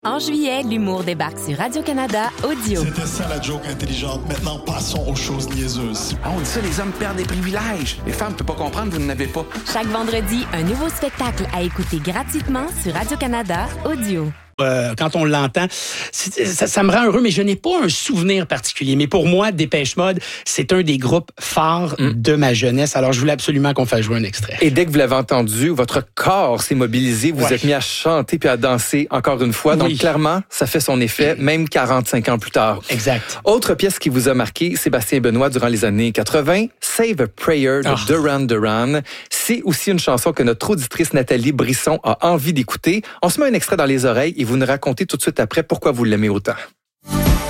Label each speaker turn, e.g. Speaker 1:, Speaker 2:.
Speaker 1: En juillet, l'humour débarque sur Radio-Canada Audio.
Speaker 2: C'était ça la joke intelligente. Maintenant, passons aux choses niaiseuses.
Speaker 3: Ah, on dit ça, les hommes perdent des privilèges. Les femmes ne peuvent pas comprendre, vous n'en avez pas.
Speaker 1: Chaque vendredi, un nouveau spectacle à écouter gratuitement sur Radio-Canada Audio.
Speaker 4: Quand on l'entend, ça me rend heureux, mais je n'ai pas un souvenir particulier. Mais pour moi, Dépêche Mode, c'est un des groupes phares de ma jeunesse. Alors, je voulais absolument qu'on fasse jouer un extrait.
Speaker 5: Et dès que vous l'avez entendu, votre corps s'est mobilisé, vous êtes mis à chanter puis à danser encore une fois. Donc, clairement, ça fait son effet, même 45 ans plus tard.
Speaker 4: Exact.
Speaker 5: Autre pièce qui vous a marqué, Sébastien Benoît, durant les années 80, Save a Prayer de Duran Duran. C'est aussi une chanson que notre auditrice Nathalie Brisson a envie d'écouter. On se met un extrait dans les oreilles et vous nous racontez tout de suite après pourquoi vous l'aimez autant.